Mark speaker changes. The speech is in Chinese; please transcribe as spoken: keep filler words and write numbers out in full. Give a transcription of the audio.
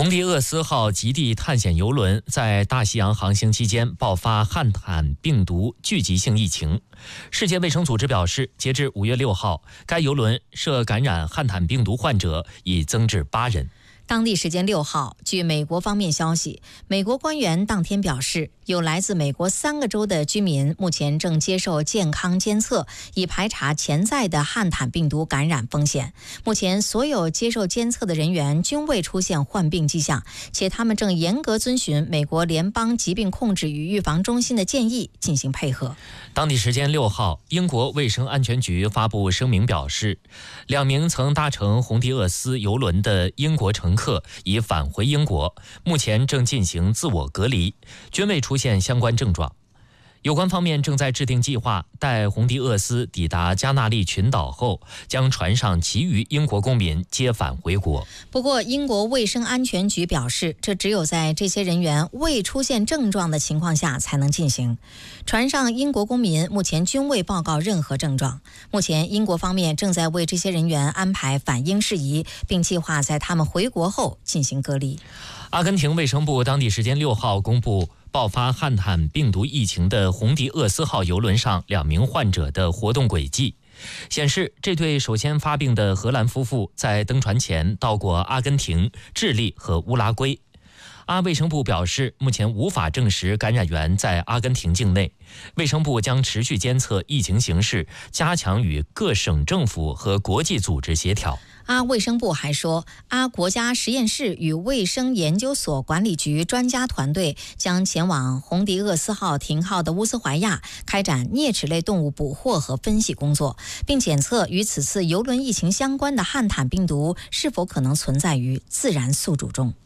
Speaker 1: 红迪厄斯号极地探险游轮在大西洋航行期间爆发汉坦病毒聚集性疫情。世界卫生组织表示，截至五月六号，该游轮涉感染汉坦病毒患者已增至八人。
Speaker 2: 当地时间六号，据美国方面消息，美国官员当天表示，有来自美国三个州的居民目前正接受健康监测，以排查潜在的汉坦病毒感染风险。目前所有接受监测的人员均未出现患病迹象，且他们正严格遵循美国联邦疾病控制与预防中心的建议进行配合。
Speaker 1: 当地时间六号，英国卫生安全局发布声明表示，两名曾搭乘红迪厄斯游轮的英国乘客已返回英国，目前正进行自我隔离，均未出现相关症状。有关方面正在制定计划，待红迪厄斯抵达加纳利群岛后，将船上其余英国公民接返回国。
Speaker 2: 不过，英国卫生安全局表示，这只有在这些人员未出现症状的情况下才能进行。船上英国公民目前均未报告任何症状。目前，英国方面正在为这些人员安排返英事宜，并计划在他们回国后进行隔离。
Speaker 1: 阿根廷卫生部当地时间六号公布，爆发汉坦病毒疫情的红迪厄斯号游轮上两名患者的活动轨迹，显示这对首先发病的荷兰夫妇在登船前到过阿根廷、智利和乌拉圭。阿卫生部表示，目前无法证实感染源在阿根廷境内。卫生部将持续监测疫情形势，加强与各省政府和国际组织协调。
Speaker 2: 阿卫生部还说，阿国家实验室与卫生研究所管理局专家团队将前往红迪厄斯号停靠的乌斯怀亚，开展啮齿类动物捕获和分析工作，并检测与此次邮轮疫情相关的汉坦病毒是否可能存在于自然宿主中。